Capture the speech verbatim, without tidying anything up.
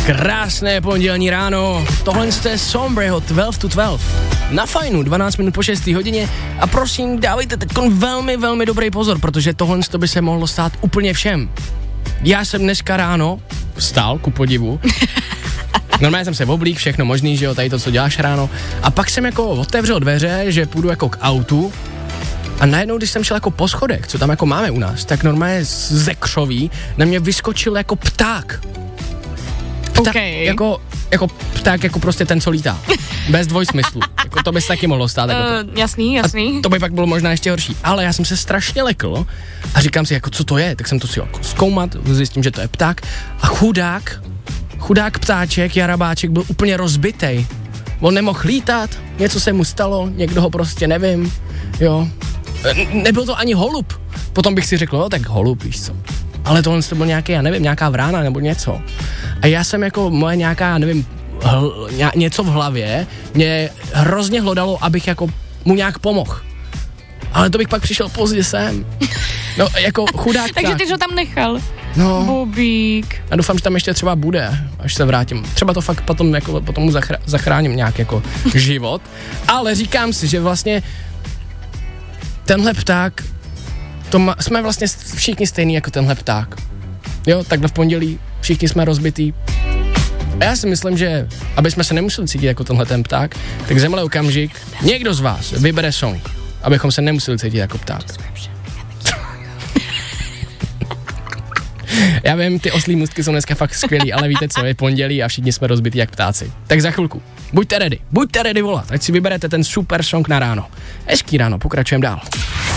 Krásné pondělní ráno, tohle je Sombreho dvanáct to dvanáct na Fajnu, dvanáct minut po šesté hodině a prosím dávejte teď velmi, velmi dobrý pozor, protože tohle by se mohlo stát úplně všem. Já jsem dneska ráno vstal, ku podivu, normálně jsem se oblík, všechno možný, že jo, tady to, co děláš ráno, a pak jsem jako otevřel dveře, že půjdu jako k autu a najednou, když jsem šel jako po schodech, co tam jako máme u nás, tak normálně ze křoví na mě vyskočil jako pták. Pta, okay. jako, jako pták, jako prostě ten, co lítá. Bez dvojsmyslu. Jako to by se taky mohlo stát. Jako uh, jasný, jasný. A to by pak bylo možná ještě horší. Ale já jsem se strašně lekl a říkám si, jako co to je, tak jsem to si jako zkoumat, zjistím, že to je pták. A chudák, chudák ptáček, jarabáček byl úplně rozbitej. On nemohl lítat, něco se mu stalo, někdo ho prostě nevím, jo. Nebyl to ani holub. Potom bych si řekl, no tak holub, víš co. Ale tohle to byl nějaký, já nevím, nějaká vrána nebo něco. A já jsem jako moje nějaká, nevím, hl, ně, něco v hlavě mě hrozně hlodalo, abych jako mu nějak pomohl. Ale to bych pak přišel pozdě sem. No, jako chudák. Takže ty jsi ho tam nechal. No. Bobík. A doufám, že tam ještě třeba bude, až se vrátím. Třeba to fakt potom, jako, potom mu zachr- zachráním nějak jako život. Ale říkám si, že vlastně tenhle pták, to ma, jsme vlastně všichni stejný jako tenhle pták. Jo, takhle v pondělí všichni jsme rozbitý. A já si myslím, že aby jsme se nemuseli cítit jako tenhle ten pták, tak zemhle okamžik někdo z vás vybere song, abychom se nemuseli cítit jako pták. Já vím, ty oslí můstky jsou dneska fakt skvělý, ale víte co, je pondělí a všichni jsme rozbitý jak ptáci. Tak za chvilku, buďte ready, buďte ready volat, ať si vyberete ten super song na ráno. Hezký ráno, pokračujeme dál.